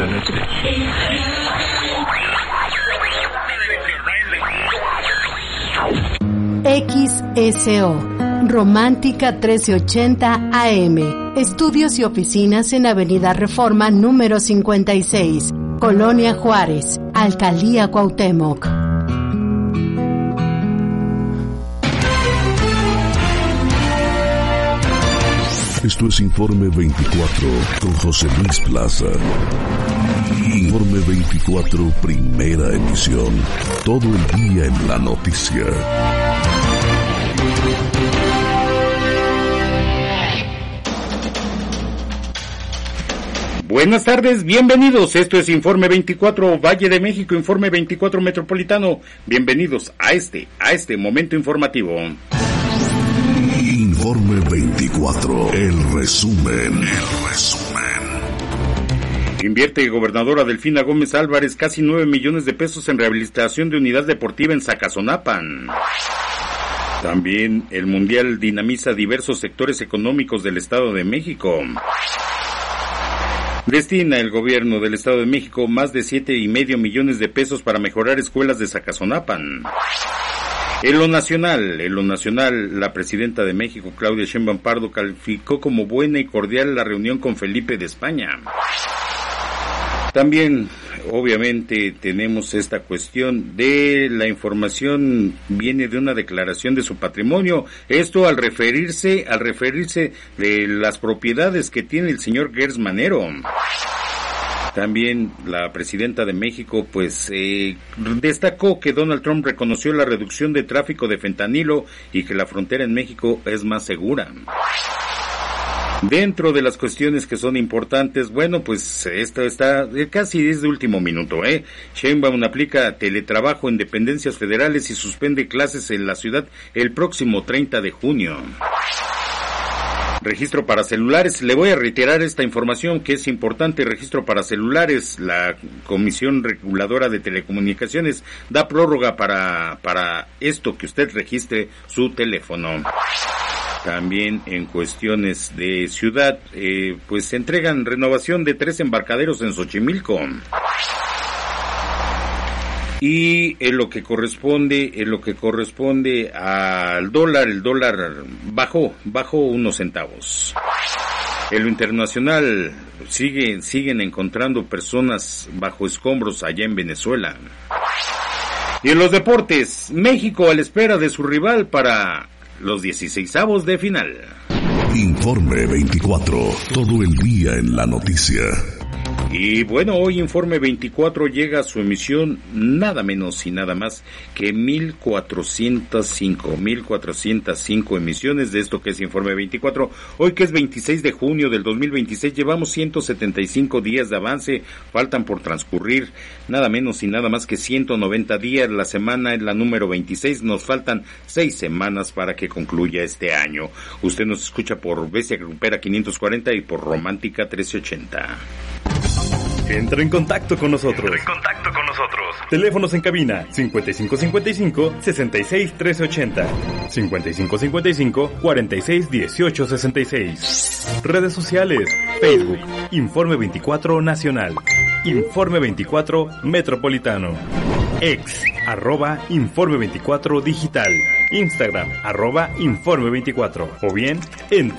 la noche. XSO Romántica 1380 AM. Estudios y oficinas en Avenida Reforma número 56, Colonia Juárez, Alcaldía Cuauhtémoc. Esto es Informe 24 con José Luis Plaza. Informe 24, primera emisión. Todo el día en la noticia. Buenas tardes, bienvenidos. Esto es Informe 24 Valle de México, Informe 24 Metropolitano. Bienvenidos a este momento informativo. Informe 24, el resumen. Invierte gobernadora Delfina Gómez Álvarez casi 9 millones de pesos en rehabilitación de unidad deportiva en Zacazonapan. También el Mundial dinamiza diversos sectores económicos del Estado de México. Destina el gobierno del Estado de México más de 7.5 millones de pesos para mejorar escuelas de Zacazonapan. En lo nacional, la presidenta de México, Claudia Sheinbaum Pardo, calificó como buena y cordial la reunión con Felipe de España. También, obviamente, tenemos esta cuestión de la información, viene de una declaración de su patrimonio. Esto al referirse de las propiedades que tiene el señor Gers Manero. También la presidenta de México destacó que Donald Trump reconoció la reducción de tráfico de fentanilo y que la frontera en México es más segura. Dentro de las cuestiones que son importantes, esto está casi es de último minuto, Sheinbaum aplica teletrabajo en dependencias federales y suspende clases en la ciudad el próximo 30 de junio. Registro para celulares, le voy a reiterar esta información que es importante. Registro para celulares, la Comisión Reguladora de Telecomunicaciones da prórroga para esto, que usted registre su teléfono. También en cuestiones de ciudad, se entregan renovación de 3 embarcaderos en Xochimilco. Y en lo que corresponde al dólar, el dólar bajó unos centavos. En lo internacional, siguen encontrando personas bajo escombros allá en Venezuela. Y en los deportes, México a la espera de su rival para los 16avos de final. Informe 24, todo el día en la noticia. Y hoy Informe 24 llega a su emisión nada menos y nada más que 1405 emisiones de esto que es Informe 24. Hoy que es 26 de junio del 2026, llevamos 175 días de avance, faltan por transcurrir nada menos y nada más que 190 días, la semana es la número 26, nos faltan 6 semanas para que concluya este año. Usted nos escucha por Bestia Grupera 540 y por Romántica 1380. Entra en contacto con nosotros. Teléfonos en cabina 5555-661380, 5555-461866. Redes sociales, Facebook, Informe 24 Nacional, Informe 24 Metropolitano, X, @Informe 24 Digital, Instagram, @Informe24, o bien en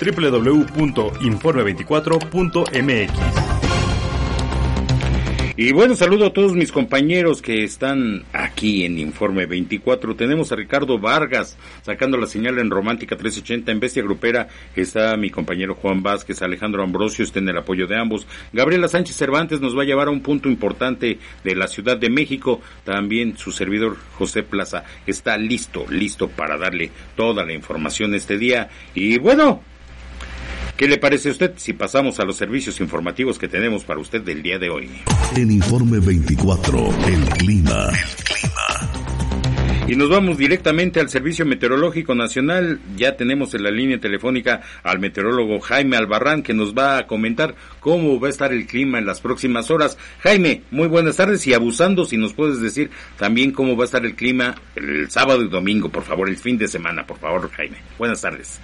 www.informe24.mx. Y saludo a todos mis compañeros que están aquí en Informe 24. Tenemos a Ricardo Vargas sacando la señal en Romántica 1380. En Bestia Grupera está mi compañero Juan Vázquez, Alejandro Ambrosio está en el apoyo de ambos. Gabriela Sánchez Cervantes nos va a llevar a un punto importante de la Ciudad de México. También su servidor José Plaza está listo para darle toda la información este día. Y ¿qué le parece a usted si pasamos a los servicios informativos que tenemos para usted del día de hoy? En Informe 24, el clima. Y nos vamos directamente al Servicio Meteorológico Nacional. Ya tenemos en la línea telefónica al meteorólogo Jaime Albarrán, que nos va a comentar cómo va a estar el clima en las próximas horas. Jaime, muy buenas tardes, y abusando, si nos puedes decir también cómo va a estar el clima el sábado y domingo, por favor, el fin de semana, por favor, Jaime. Buenas tardes.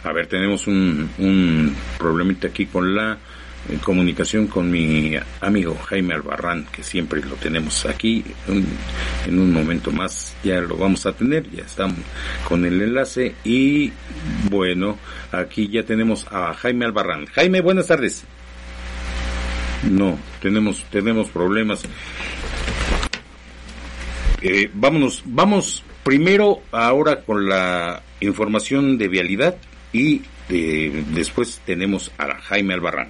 A ver, tenemos un problemita aquí con la comunicación con mi amigo Jaime Albarrán, que siempre lo tenemos aquí. En un momento más ya lo vamos a tener, ya estamos con el enlace y bueno, aquí ya tenemos a Jaime Albarrán. Jaime, buenas tardes. No, tenemos problemas. Vamos primero ahora con la información de vialidad y después tenemos a Jaime Albarrán.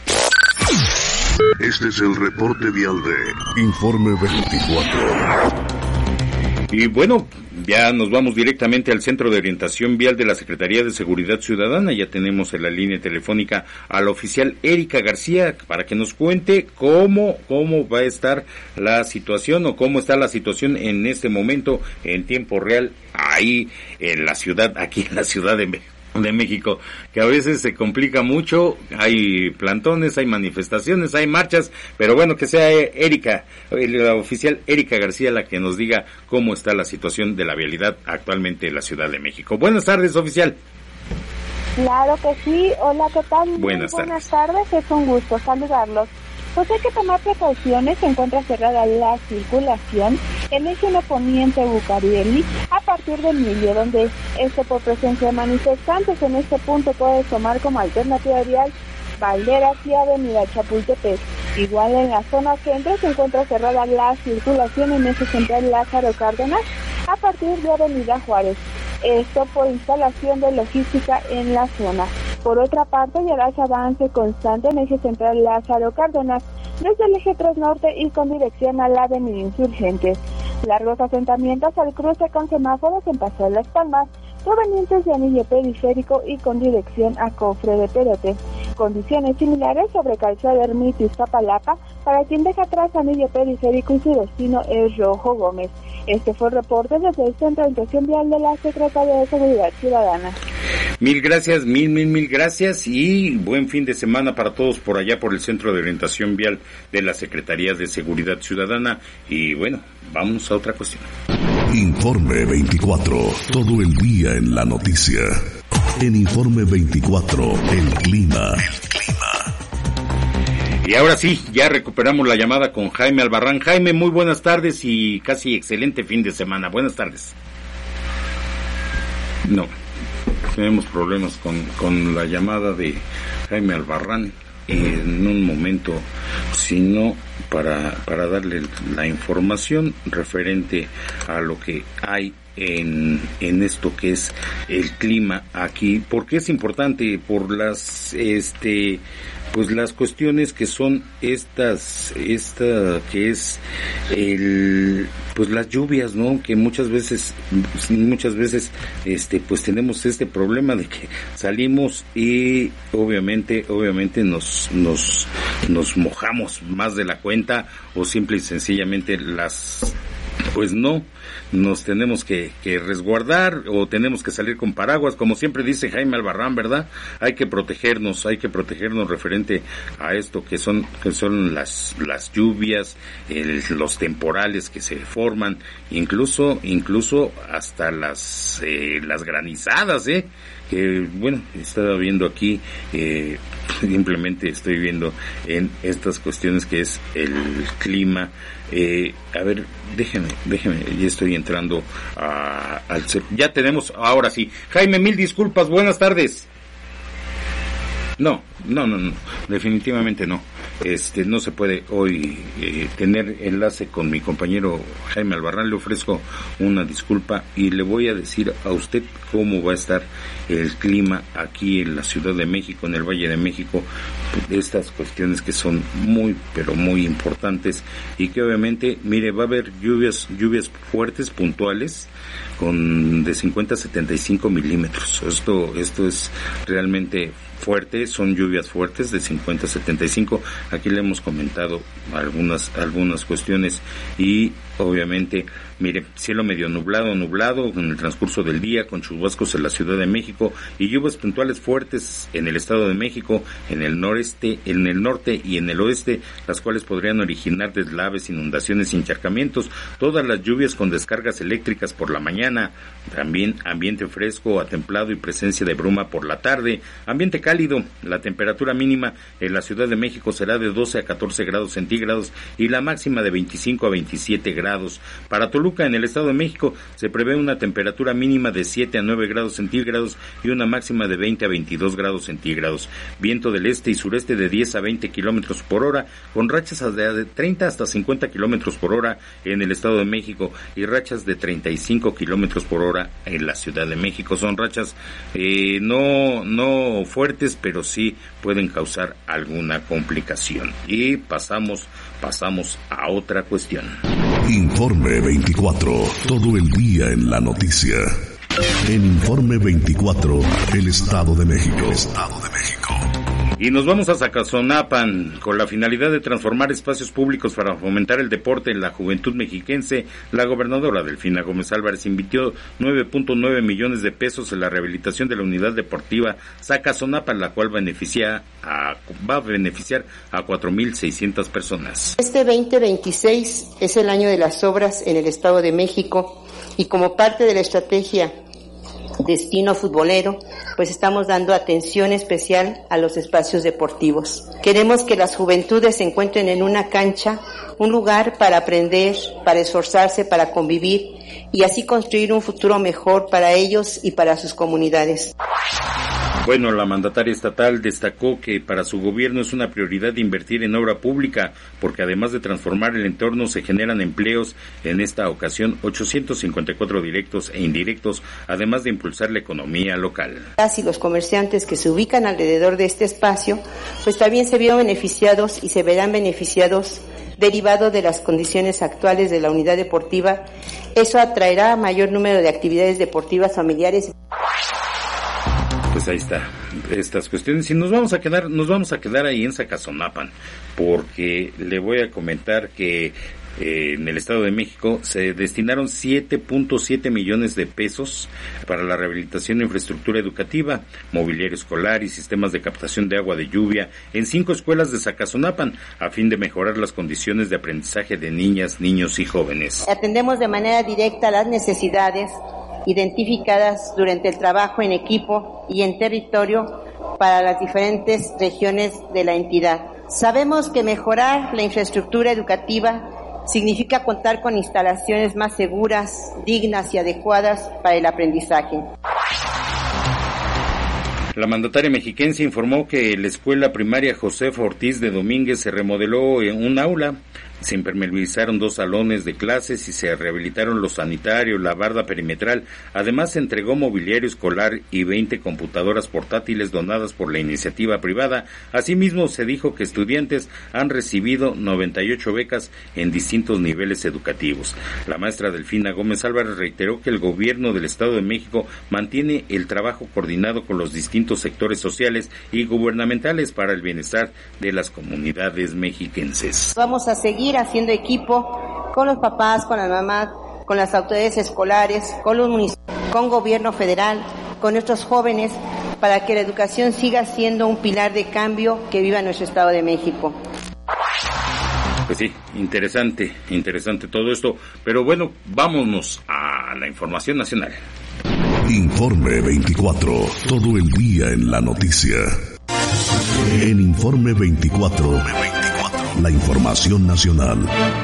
Este es el reporte vial de Informe 24. Y bueno, ya nos vamos directamente al Centro de Orientación Vial de la Secretaría de Seguridad Ciudadana. Ya tenemos en la línea telefónica a la oficial Erika García para que nos cuente cómo va a estar la situación o cómo está la situación en este momento en tiempo real ahí en la ciudad, aquí en la Ciudad de México, que a veces se complica mucho, hay plantones, hay manifestaciones, hay marchas, pero bueno, que sea Erika, la oficial Erika García, la que nos diga cómo está la situación de la vialidad actualmente en la Ciudad de México. Buenas tardes, oficial. Claro que sí, hola, ¿qué tal? Buenas tardes, es un gusto saludarlos. Pues hay que tomar precauciones, se encuentra cerrada la circulación en eje 1 poniente Bucareli a partir de Emilio, donde por presencia de manifestantes en este punto puede tomar como alternativa vial Valderas y Avenida Chapultepec. Igual en la zona centro se encuentra cerrada la circulación en eje central Lázaro Cárdenas a partir de Avenida Juárez. Esto por instalación de logística en la zona. Por otra parte, ya hace avance constante en eje central Lázaro Cárdenas, desde el eje 3 norte y con dirección a la avenida Insurgentes. Largos asentamientos al cruce con semáforos en Paso de Las Palmas, provenientes de anillo periférico y con dirección a Cofre de Perote. Condiciones similares sobre Calzada Ermita y Iztapalapa para quien deja atrás anillo periférico y su destino es Rojo Gómez. Este fue el reporte desde el Centro de Orientación Vial de la Secretaría de Seguridad Ciudadana. Mil gracias, mil gracias y buen fin de semana para todos por allá por el Centro de Orientación Vial de la Secretaría de Seguridad Ciudadana. Y bueno, vamos a otra cuestión. Informe 24, todo el día en la noticia. En Informe 24, el clima. Y ahora sí, ya recuperamos la llamada con Jaime Albarrán. Jaime, muy buenas tardes y casi excelente fin de semana. Buenas tardes. No, tenemos problemas con la llamada de Jaime Albarrán en un momento, sino para darle la información referente a lo que hay en esto que es el clima aquí, porque es importante por las pues las cuestiones que son esta que es pues las lluvias, ¿no? Que muchas veces pues tenemos este problema de que salimos y obviamente nos mojamos más de la cuenta o simple y sencillamente pues no, nos tenemos que resguardar o tenemos que salir con paraguas, como siempre dice Jaime Albarrán, ¿verdad? Hay que protegernos referente a esto que son las lluvias, los temporales que se forman, incluso hasta las granizadas, que bueno, estaba viendo aquí, simplemente estoy viendo en estas cuestiones que es el clima. A ver, déjeme, ya estoy entrando ya tenemos, ahora sí. Jaime, mil disculpas, buenas tardes. No, definitivamente no. No se puede hoy tener enlace con mi compañero Jaime Albarrán. Le ofrezco una disculpa y le voy a decir a usted cómo va a estar el clima aquí en la Ciudad de México, en el Valle de México, de estas cuestiones que son muy, pero muy importantes y que obviamente, mire, va a haber lluvias fuertes, puntuales, de 50 a 75 milímetros. Esto es realmente fuerte, son lluvias fuertes de 50 a 75. Aquí le hemos comentado algunas cuestiones y obviamente, mire, cielo medio nublado en el transcurso del día, con chubascos en la Ciudad de México y lluvias puntuales fuertes en el Estado de México, en el norte y en el oeste, las cuales podrían originar deslaves, inundaciones y encharcamientos. Todas las lluvias con descargas eléctricas por la mañana, también ambiente fresco a templado y presencia de bruma por la tarde, ambiente cálido. La temperatura mínima en la Ciudad de México será de 12 a 14 grados centígrados y la máxima de 25 a 27 grados. Para Toluca, en el Estado de México, se prevé una temperatura mínima de 7 a 9 grados centígrados y una máxima de 20 a 22 grados centígrados. Viento del este y sureste de 10 a 20 kilómetros por hora, con rachas de 30 hasta 50 kilómetros por hora en el Estado de México y rachas de 35 kilómetros por hora en la Ciudad de México. Son rachas no fuertes, pero sí pueden causar alguna complicación. Y pasamos a otra cuestión. Informe 24, todo el día en la noticia. En Informe 24, el Estado de México. Y nos vamos a Zacazonapan. Con la finalidad de transformar espacios públicos para fomentar el deporte en la juventud mexiquense, la gobernadora Delfina Gómez Álvarez invirtió 9.9 millones de pesos en la rehabilitación de la unidad deportiva Zacazonapan, la cual va a beneficiar a 4,600 personas. Este 2026 es el año de las obras en el Estado de México y como parte de la estrategia Destino Futbolero, pues estamos dando atención especial a los espacios deportivos. Queremos que las juventudes se encuentren en una cancha, un lugar para aprender, para esforzarse, para convivir y así construir un futuro mejor para ellos y para sus comunidades. Bueno, la mandataria estatal destacó que para su gobierno es una prioridad invertir en obra pública, porque además de transformar el entorno se generan empleos, en esta ocasión 854 directos e indirectos, además de impulsar la economía local. Y los comerciantes que se ubican alrededor de este espacio, pues también se vieron beneficiados y se verán beneficiados derivado de las condiciones actuales de la unidad deportiva. Eso atraerá mayor número de actividades deportivas familiares. Pues ahí está, estas cuestiones, y nos vamos a quedar ahí en Zacazonapan, porque le voy a comentar que en el Estado de México se destinaron 7.7 millones de pesos para la rehabilitación de infraestructura educativa, mobiliario escolar y sistemas de captación de agua de lluvia en 5 escuelas de Zacazonapan, a fin de mejorar las condiciones de aprendizaje de niñas, niños y jóvenes. Atendemos de manera directa las necesidades identificadas durante el trabajo en equipo y en territorio para las diferentes regiones de la entidad. Sabemos que mejorar la infraestructura educativa significa contar con instalaciones más seguras, dignas y adecuadas para el aprendizaje. La mandataria mexiquense informó que la escuela primaria Josefa Ortiz de Domínguez se remodeló en un aula, se impermeabilizaron 2 salones de clases y se rehabilitaron los sanitarios, la barda perimetral. Además, se entregó mobiliario escolar y 20 computadoras portátiles donadas por la iniciativa privada. Asimismo, se dijo que estudiantes han recibido 98 becas en distintos niveles educativos. La maestra Delfina Gómez Álvarez reiteró que el gobierno del Estado de México mantiene el trabajo coordinado con los distintos sectores sociales y gubernamentales para el bienestar de las comunidades mexiquenses. Vamos a seguir haciendo equipo con los papás, con las mamás, con las autoridades escolares, con los municipios, con gobierno federal, con nuestros jóvenes, para que la educación siga siendo un pilar de cambio que viva nuestro Estado de México. Pues sí, interesante todo esto, pero bueno, vámonos a la información nacional. Informe 24, todo el día en la noticia. En Informe 24, la información nacional.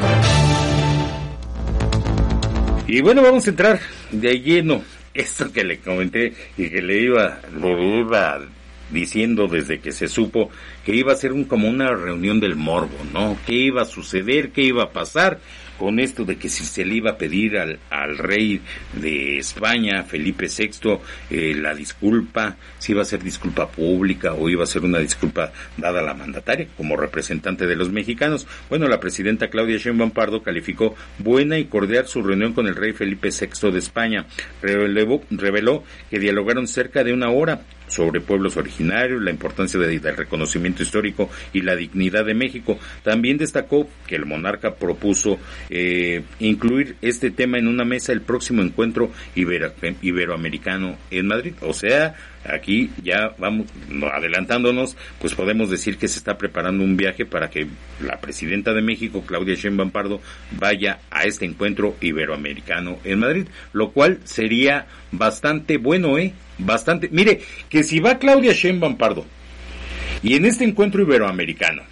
Y bueno, vamos a entrar de lleno. Esto que le comenté y que le iba diciendo desde que se supo que iba a ser como una reunión del morbo, ¿no? ¿Qué iba a suceder? ¿Qué iba a pasar? Con esto de que si se le iba a pedir al rey de España, Felipe VI, la disculpa, si iba a ser disculpa pública o iba a ser una disculpa dada a la mandataria como representante de los mexicanos. Bueno, la presidenta Claudia Sheinbaum Pardo calificó buena y cordial su reunión con el rey Felipe VI de España. Reveló que dialogaron cerca de 1 hora sobre pueblos originarios, la importancia del reconocimiento histórico y la dignidad de México. También destacó que el monarca propuso incluir este tema en una mesa el próximo encuentro iberoamericano en Madrid. O sea, aquí ya vamos adelantándonos, pues podemos decir que se está preparando un viaje para que la presidenta de México, Claudia Sheinbaum Pardo, vaya a este encuentro iberoamericano en Madrid, lo cual sería bastante bueno, bastante. Mire, que si va Claudia Sheinbaum Pardo y en este encuentro iberoamericano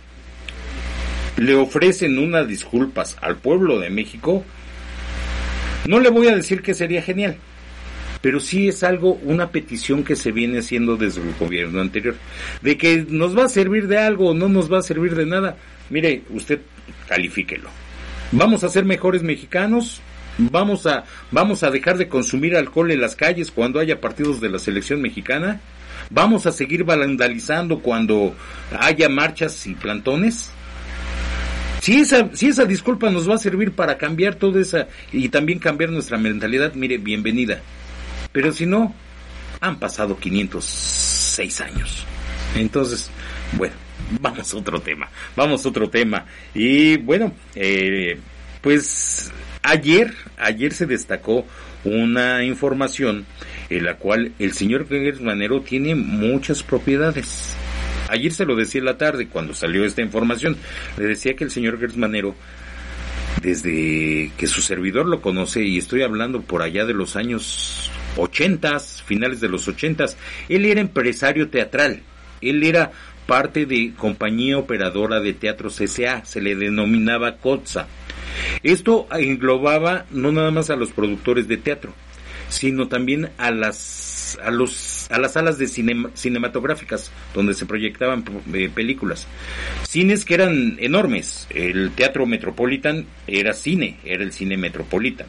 le ofrecen unas disculpas al pueblo de México, no le voy a decir que sería genial, pero sí es una petición que se viene haciendo desde el gobierno anterior, de que nos va a servir de algo o no nos va a servir de nada. Mire, usted califíquelo. ¿Vamos a ser mejores mexicanos? ¿Vamos a dejar de consumir alcohol en las calles cuando haya partidos de la selección mexicana? ¿Vamos a seguir vandalizando cuando haya marchas y plantones? Si esa disculpa nos va a servir para cambiar toda esa y también cambiar nuestra mentalidad, mire, bienvenida. Pero si no, han pasado 506 años. Entonces, bueno, vamos a otro tema. Y bueno, pues ayer se destacó una información en la cual el señor Gertz Manero tiene muchas propiedades. Ayer se lo decía en la tarde, cuando salió esta información, le decía que el señor Gertz Manero, desde que su servidor lo conoce, y estoy hablando por allá de los años 80, finales de los 80, él era empresario teatral, él era parte de compañía operadora de teatros S.A., se le denominaba COTSA. Esto englobaba no nada más a los productores de teatro, sino también a las salas de cinematográficas donde se proyectaban películas, cines que eran enormes. El Teatro Metropolitan era el cine Metropolitan,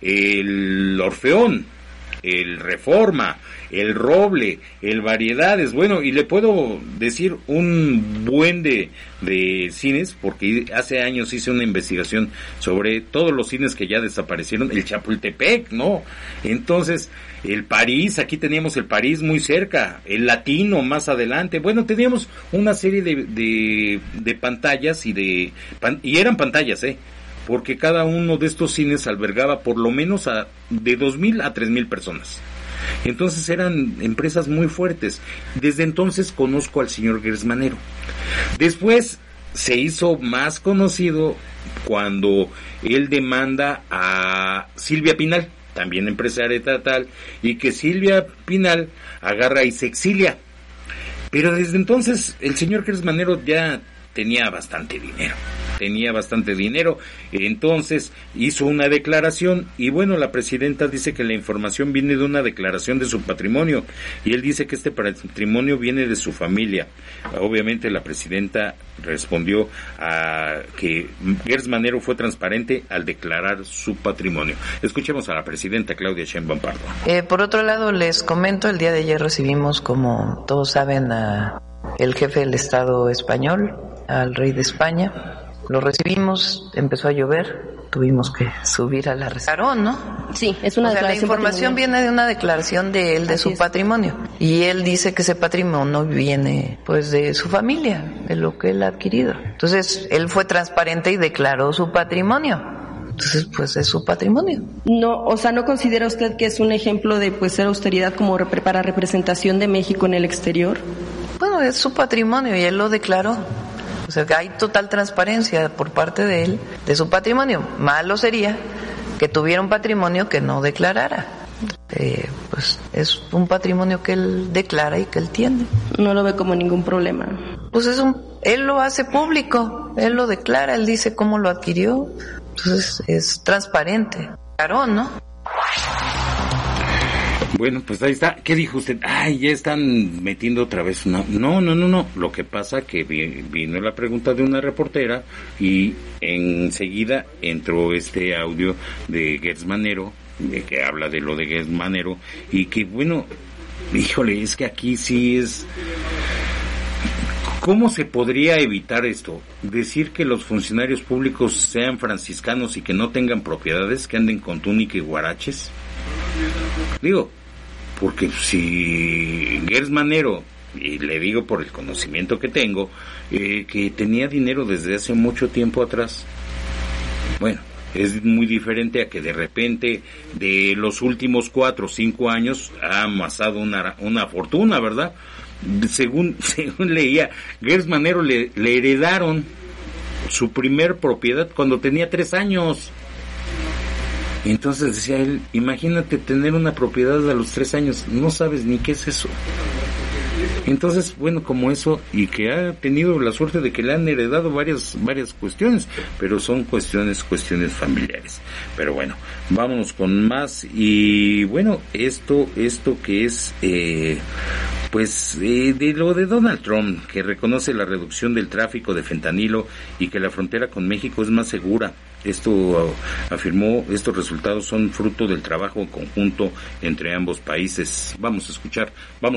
el Orfeón, el Reforma, el Roble, el Variedades, bueno, y le puedo decir un buen de cines, porque hace años hice una investigación sobre todos los cines que ya desaparecieron, el Chapultepec, ¿no? Entonces, el París, aquí teníamos el París muy cerca, el Latino más adelante, bueno, teníamos una serie de pantallas y eran pantallas, porque cada uno de estos cines albergaba por lo menos de 2,000 a 3,000 personas. Entonces eran empresas muy fuertes. Desde entonces conozco al señor Gertz Manero. Después se hizo más conocido cuando él demanda a Silvia Pinal, también empresaria estatal, y que Silvia Pinal agarra y se exilia. Pero desde entonces el señor Gertz Manero ya tenía bastante dinero, entonces hizo una declaración, y bueno, la presidenta dice que la información viene de una declaración de su patrimonio, y él dice que este patrimonio viene de su familia. Obviamente la presidenta respondió a que Gertz Manero fue transparente al declarar su patrimonio. Escuchemos a la presidenta Claudia Sheinbaum Pardo. Por otro lado, les comento, el día de ayer recibimos, como todos saben, a el jefe del Estado español, al rey de España. Lo recibimos, empezó a llover, tuvimos que subir a la reserva, ¿no? Sí, es una declaración. La información viene de una declaración de él, de su patrimonio. Y él dice que ese patrimonio viene, pues, de su familia, de lo que él ha adquirido. Entonces, él fue transparente y declaró su patrimonio. Entonces, pues, es su patrimonio. No, o sea, ¿no considera usted que es un ejemplo de, pues, ser austeridad como para representación de México en el exterior? Bueno, es su patrimonio y él lo declaró. O sea, que hay total transparencia por parte de él, de su patrimonio. Malo sería que tuviera un patrimonio que no declarara. Pues es un patrimonio que él declara y que él tiene. No lo ve como ningún problema. Pues él lo hace público, él lo declara, él dice cómo lo adquirió. Entonces es transparente. Claro, ¿no? Bueno, pues ahí está. ¿Qué dijo usted? Ay, ya están metiendo otra vez una... No. Lo que pasa que vino la pregunta de una reportera y enseguida entró este audio de Gertz Manero, que habla de lo de Gertz Manero, y que, bueno, híjole, es que aquí sí es... ¿Cómo se podría evitar esto? Decir que los funcionarios públicos sean franciscanos y que no tengan propiedades, que anden con túnica y guaraches. Digo, porque si Gertz Manero, y le digo por el conocimiento que tengo, que tenía dinero desde hace mucho tiempo atrás, bueno, Es muy diferente a que de repente de los últimos 4 o 5 años ha amasado una fortuna, ¿verdad? Según leía, Gers Manero le heredaron su primer propiedad cuando tenía 3 años. Entonces decía él, imagínate tener una propiedad a los 3 años, no sabes ni qué es eso. Entonces, bueno, como eso, y que ha tenido la suerte de que le han heredado varias cuestiones, pero son cuestiones familiares. Pero bueno, vámonos con más, y bueno, esto que es, de lo de Donald Trump, que reconoce la reducción del tráfico de fentanilo y que la frontera con México es más segura. Esto afirmó, estos resultados son fruto del trabajo en conjunto entre ambos países. Vamos a escuchar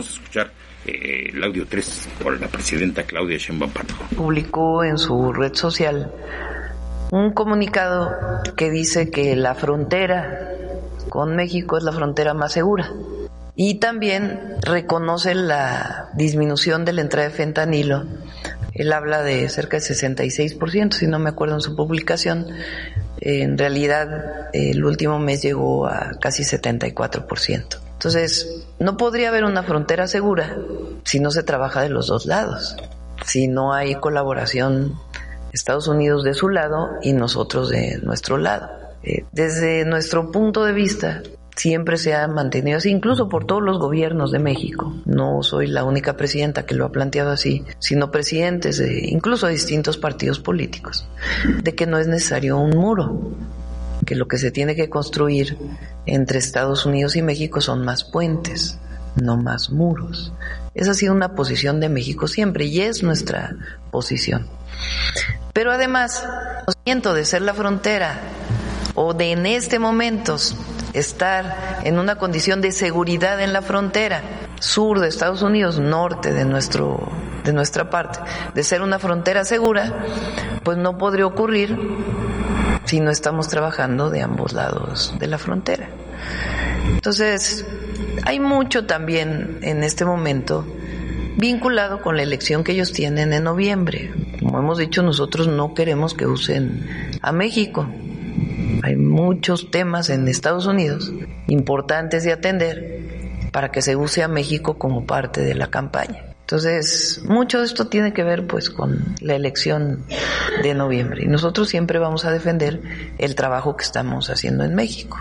el audio 3 por la presidenta Claudia Sheinbaum Pardo. Publicó en su red social un comunicado que dice que la frontera con México es la frontera más segura. Y también reconoce la disminución de la entrada de fentanilo. Él habla de cerca de 66%, si no me acuerdo en su publicación. En realidad, el último mes llegó a casi 74%. Entonces, no podría haber una frontera segura si no se trabaja de los dos lados, si no hay colaboración, Estados Unidos de su lado y nosotros de nuestro lado. Desde nuestro punto de vista, siempre se ha mantenido así, incluso por todos los gobiernos de México. No soy la única presidenta que lo ha planteado así, sino presidentes incluso de distintos partidos políticos, de que no es necesario un muro, que lo que se tiene que construir entre Estados Unidos y México son más puentes, no más muros. Esa ha sido una posición de México siempre y es nuestra posición. Pero además, el conocimiento de ser la frontera o de en este momento estar en una condición de seguridad en la frontera sur de Estados Unidos, norte de nuestra parte, de ser una frontera segura, pues no podría ocurrir si no estamos trabajando de ambos lados de la frontera. Entonces, hay mucho también en este momento vinculado con la elección que ellos tienen en noviembre. Como hemos dicho, nosotros no queremos que usen a México. Hay muchos temas en Estados Unidos importantes de atender para que se use a México como parte de la campaña. Entonces, mucho de esto tiene que ver pues con la elección de noviembre y nosotros siempre vamos a defender el trabajo que estamos haciendo en México.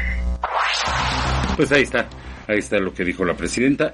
Pues ahí está lo que dijo la presidenta.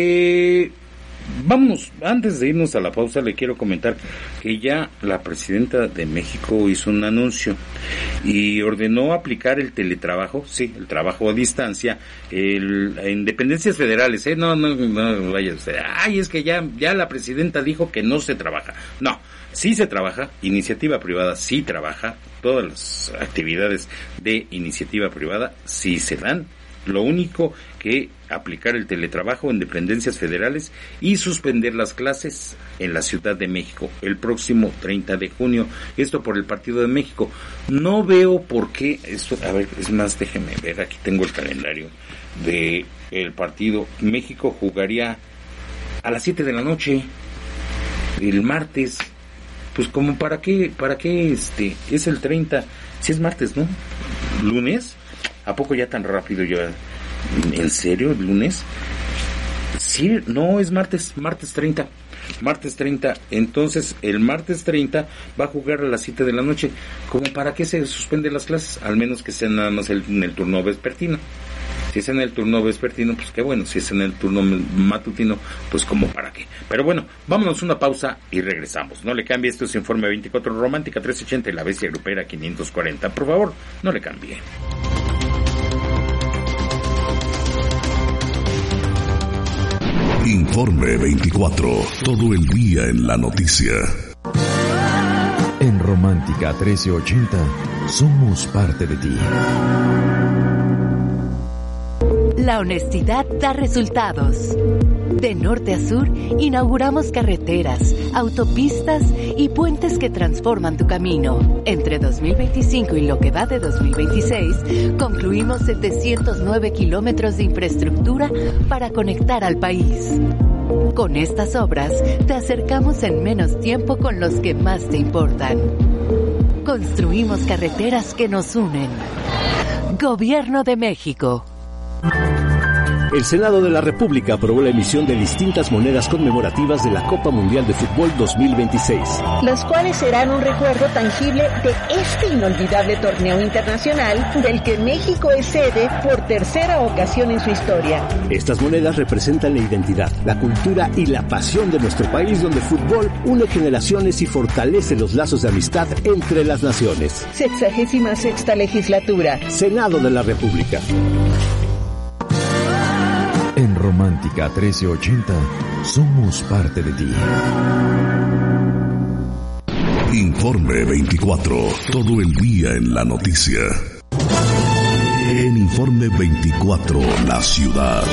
Vamos, antes de irnos a la pausa, le quiero comentar que ya la presidenta de México hizo un anuncio y ordenó aplicar el teletrabajo, sí, el trabajo a distancia, en dependencias federales, no vaya, es que ya la presidenta dijo que no se trabaja. No, sí se trabaja, iniciativa privada sí trabaja, todas las actividades de iniciativa privada sí se dan. Lo único que aplicar el teletrabajo en dependencias federales y suspender las clases en la Ciudad de México el próximo 30 de junio. Esto por el Partido de México. No veo por qué esto. A ver, es más, déjenme ver. Aquí tengo el calendario de el partido. México jugaría a las 7 de la noche el martes. Pues como para qué es el 30. Si es martes, ¿no? ¿Lunes? ¿A poco ya tan rápido ya? ¿En serio? ¿Lunes? Sí, no, es martes 30. Martes 30. Entonces, el martes 30 va a jugar a las 7 de la noche. ¿Cómo para qué se suspenden las clases? Al menos que sea nada más en el turno vespertino. Si es en el turno vespertino, pues qué bueno. Si es en el turno matutino, pues como para qué. Pero bueno, vámonos una pausa y regresamos. No le cambie, esto es Informe 24 Romántica 380 y La Bestia Grupera 540. Por favor, no le cambie. Informe 24. Todo el día en la noticia. En Romántica 1380 somos parte de ti. La honestidad da resultados. De norte a sur, inauguramos carreteras, autopistas y puentes que transforman tu camino. Entre 2025 y lo que va de 2026, concluimos 709 kilómetros de infraestructura para conectar al país. Con estas obras, te acercamos en menos tiempo con los que más te importan. construimos carreteras que nos unen. Gobierno de México. El Senado de la República aprobó la emisión de distintas monedas conmemorativas de la Copa Mundial de Fútbol 2026. Las cuales serán un recuerdo tangible de este inolvidable torneo internacional del que México es sede por tercera ocasión en su historia. Estas monedas representan la identidad, la cultura y la pasión de nuestro país, donde el fútbol une generaciones y fortalece los lazos de amistad entre las naciones. 66ª legislatura. Senado de la República. En Romántica 1380 somos parte de ti. Informe 24. Todo el día en la noticia. En Informe 24, la ciudad.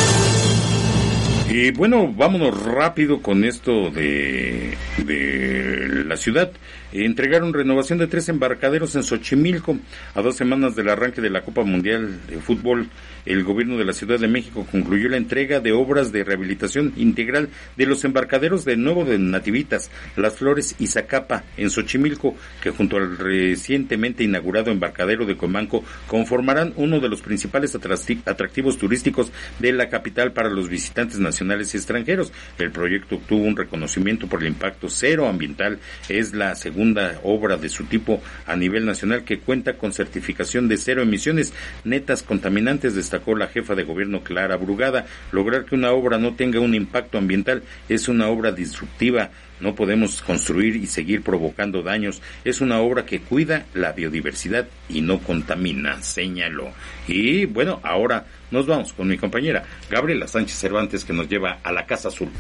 Y bueno, vámonos rápido con esto de la ciudad. Entregaron renovación de 3 embarcaderos en Xochimilco. A 2 semanas del arranque de la Copa Mundial de Fútbol, el gobierno de la Ciudad de México concluyó la entrega de obras de rehabilitación integral de los embarcaderos de Nuevo de Nativitas, Las Flores y Zacapa en Xochimilco, que junto al recientemente inaugurado embarcadero de Comanco conformarán uno de los principales atractivos turísticos de la capital para los visitantes nacionales y extranjeros. El proyecto obtuvo un reconocimiento por el impacto cero ambiental. Es la segunda obra de su tipo a nivel nacional que cuenta con certificación de cero emisiones netas contaminantes, destacó la jefa de gobierno Clara Brugada. Lograr que una obra no tenga un impacto ambiental es una obra disruptiva. No podemos construir y seguir provocando daños. Es una obra que cuida la biodiversidad y no contamina, señaló. Y bueno, ahora nos vamos con mi compañera Gabriela Sánchez Cervantes, que nos lleva a la Casa Azul.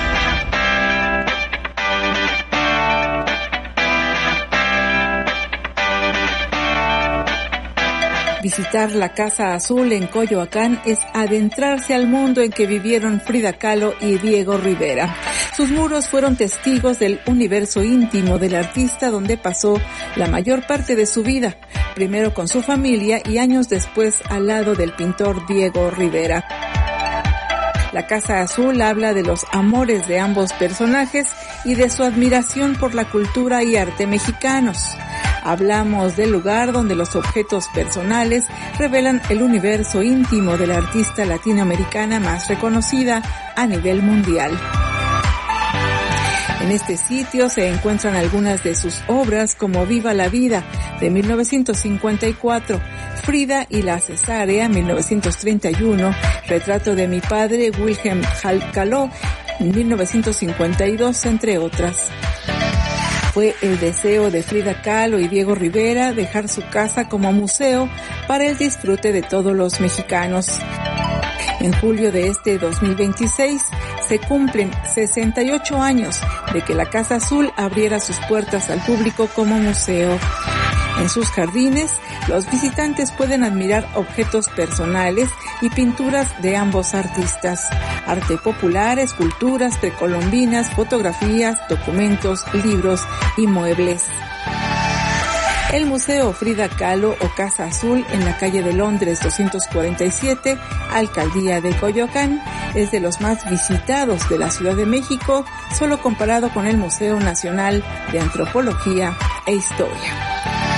Visitar la Casa Azul en Coyoacán es adentrarse al mundo en que vivieron Frida Kahlo y Diego Rivera. Sus muros fueron testigos del universo íntimo del artista, donde pasó la mayor parte de su vida, primero con su familia y años después al lado del pintor Diego Rivera. La Casa Azul habla de los amores de ambos personajes y de su admiración por la cultura y arte mexicanos. Hablamos del lugar donde los objetos personales revelan el universo íntimo de la artista latinoamericana más reconocida a nivel mundial. En este sitio se encuentran algunas de sus obras, como Viva la Vida, de 1954, Frida y la Cesárea, 1931, Retrato de mi padre, Wilhelm Kahlo, 1952, entre otras. Fue el deseo de Frida Kahlo y Diego Rivera dejar su casa como museo para el disfrute de todos los mexicanos. En julio de este 2026 se cumplen 68 años de que la Casa Azul abriera sus puertas al público como museo. En sus jardines, los visitantes pueden admirar objetos personales y pinturas de ambos artistas, arte popular, esculturas precolombinas, fotografías, documentos, libros y muebles. El Museo Frida Kahlo o Casa Azul en la calle de Londres 247, Alcaldía de Coyoacán, es de los más visitados de la Ciudad de México, solo comparado con el Museo Nacional de Antropología e Historia.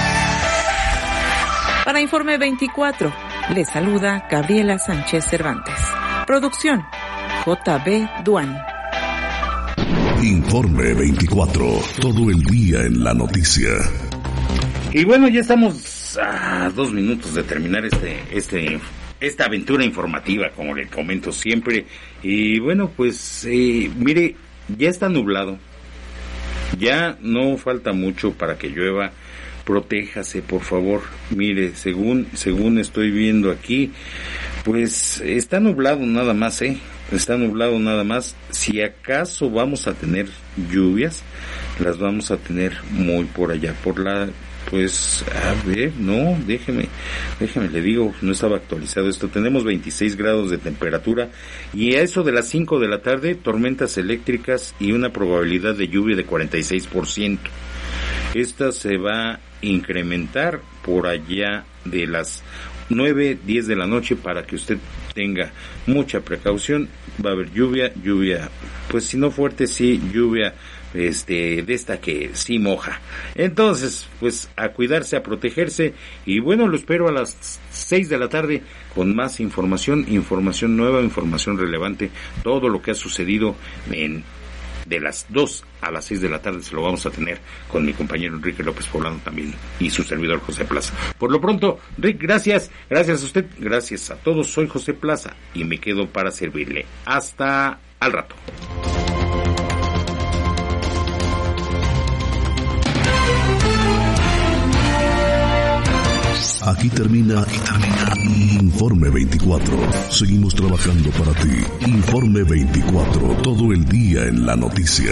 Para Informe 24, les saluda Gabriela Sánchez Cervantes. Producción, JB Duan. Informe 24, todo el día en la noticia. Y bueno, ya estamos a 2 minutos de terminar esta aventura informativa, como le comento siempre. Y bueno, pues mire, ya está nublado. Ya no falta mucho para que llueva. Protéjase, por favor. Mire, según estoy viendo aquí, pues está nublado nada más, está nublado nada más. Si acaso vamos a tener lluvias, las vamos a tener muy por allá, pues, a ver, no, déjeme, le digo, no estaba actualizado esto. Tenemos 26 grados de temperatura y a eso de las 5 de la tarde, tormentas eléctricas y una probabilidad de lluvia de 46%. Esta se va a incrementar por allá de las 9, 10 de la noche para que usted tenga mucha precaución. Va a haber lluvia, pues si no fuerte, sí, lluvia de esta que sí moja. Entonces, pues a cuidarse, a protegerse, y bueno, lo espero a las 6 de la tarde con más información nueva, información relevante, todo lo que ha sucedido de las 2 a las 6 de la tarde se lo vamos a tener con mi compañero Enrique López Poblano también y su servidor José Plaza. Por lo pronto, Rick, gracias a usted, gracias a todos, soy José Plaza y me quedo para servirle. Hasta al rato. Aquí termina Informe 24. Seguimos trabajando para ti. Informe 24, todo el día en la noticia.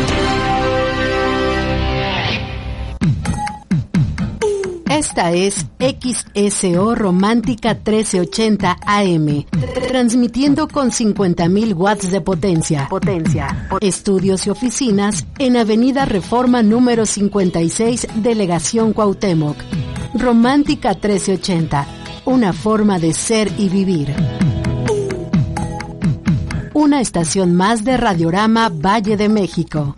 Esta es XSO Romántica 1380 AM, transmitiendo con 50.000 watts de potencia. Estudios y oficinas en Avenida Reforma número 56, Delegación Cuauhtémoc. Romántica 1380, una forma de ser y vivir. Una estación más de Radiorama Valle de México.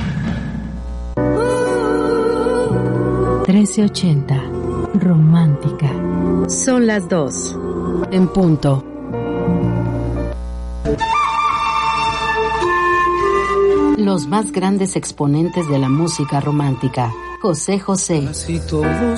1380, romántica. Son las 2. En punto. Los más grandes exponentes de la música romántica. José José. Casi todos